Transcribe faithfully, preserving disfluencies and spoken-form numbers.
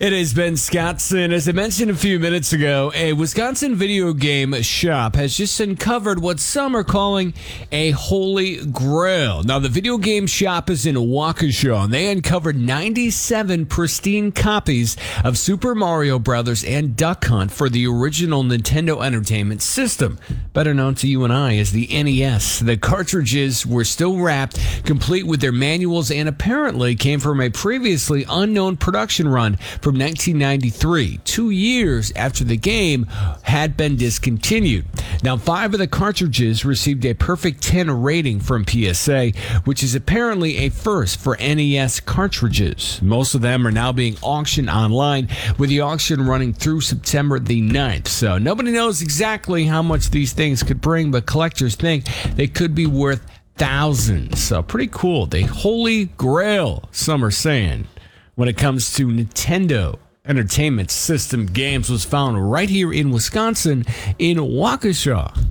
It is Ben Scottson. As I mentioned a few minutes ago, a Wisconsin video game shop has just uncovered what some are calling a holy grail. Now, the video game shop is in Waukesha, and they uncovered ninety-seven pristine copies of Super Mario Brothers and Duck Hunt for the original Nintendo Entertainment System, better known to you and I as the N E S. The cartridges were still wrapped, complete with their manuals, and apparently came from a previously unknown production run from nineteen ninety-three, two years after the game had been discontinued. Now, five of the cartridges received a perfect ten rating from P S A, which is apparently a first for N E S cartridges. Most of them are now being auctioned online, with the auction running through September the ninth. So nobody knows exactly how much these things could bring, but collectors think they could be worth thousands. So pretty cool. The holy grail, some are saying, when it comes to Nintendo Entertainment System games, was found right here in Wisconsin in Waukesha.